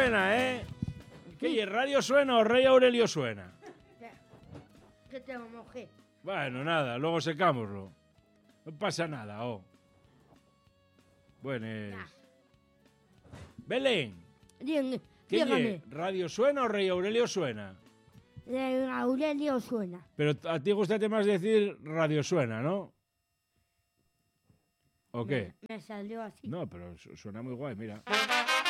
suena, ¿eh? ¿Qué? ¿Radio suena o Rey Aurelio suena? Que te mojé. Bueno, nada, luego secámoslo. No pasa nada, oh. Bueno, Belén, ¿qué Dígame. es? ¿Radio suena o Rey Aurelio suena? Aurelio suena. Pero a ti gusta más decir Radio suena, ¿no? ¿O qué? Me salió así. No, pero suena muy guay, mira.